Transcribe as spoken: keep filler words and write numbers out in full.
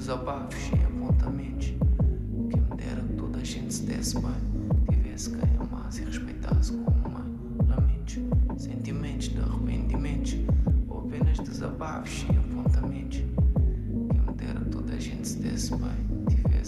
desabafos sem apontamentos. Quem me dera que toda a gente se desse bem, tivesse quem amasse e respeitasse como mãe. Lamentos, sentimentos de arrependimentos, ou apenas desabafos sem apontamentos. Quem me dera que toda a gente se desse bem,